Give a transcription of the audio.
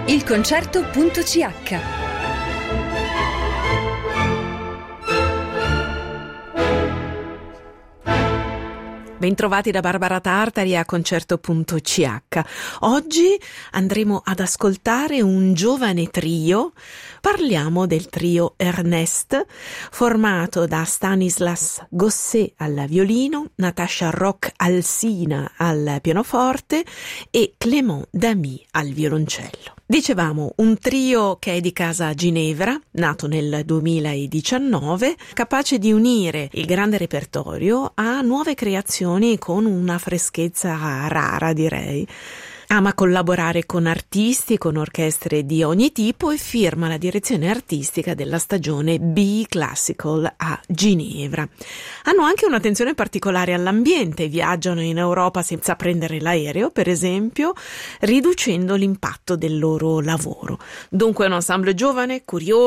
ilconcerto.ch. Bentrovati da Barbara Tartari a Concerto.ch. Oggi andremo ad ascoltare un giovane trio. Parliamo del trio Ernest, formato da Stanislas Gosset al violino, Natasha Roch-Alsina al pianoforte e Clément Damy al violoncello. Dicevamo, un trio che è di casa a Ginevra, nato nel 2019, capace di unire il grande repertorio a nuove creazioni con una freschezza rara, direi. Ama collaborare con artisti, con orchestre di ogni tipo e firma la direzione artistica della stagione B Classical a Ginevra. Hanno anche un'attenzione particolare all'ambiente, viaggiano in Europa senza prendere l'aereo, per esempio, riducendo l'impatto del loro lavoro. Dunque è un ensemble giovane, curioso,